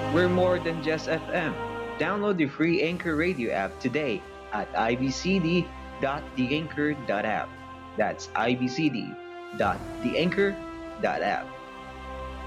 We're more than just FM. Download the free Anchor Radio app today at ibcd.theanchor.app. That's ibcd.theanchor.app.